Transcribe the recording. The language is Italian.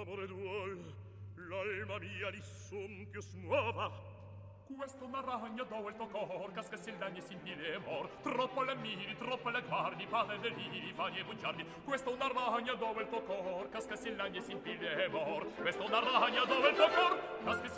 amore duol, l'alma mia di son più smuova. Questo una ragna dove il tuo cor, casca si lagni si impile mor. Troppo le miri, troppo le guardi, padre deliri, fagli e bugiardi. Questo una ragna dove il tuo cor, casca si lagni si impile mor. Questo una ragna dove il tuo cor, casca si